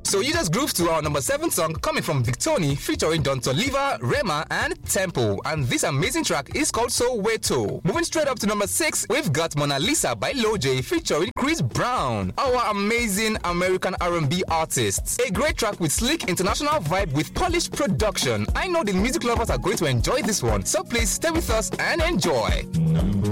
So you just groove to our number 7 song coming from Victoni featuring Don Toliver, Rema and Tempo. And this amazing track is called Soweto. Moving straight up to number 6, we've got Mona Lisa by Loj featuring Chris Brown, our amazing American R&B artist. A great track with sleek international vibe with polished production. I know the music lovers are going to enjoy this one, so please stay with us and enjoy.